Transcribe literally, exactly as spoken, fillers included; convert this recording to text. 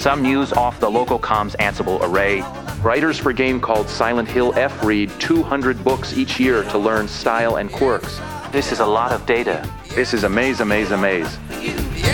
Some use off the local comms Ansible array. Writers for game called Silent Hill F read two hundred books each year to learn style and quirks. This is a lot of data. This is amaze, amaze, amaze.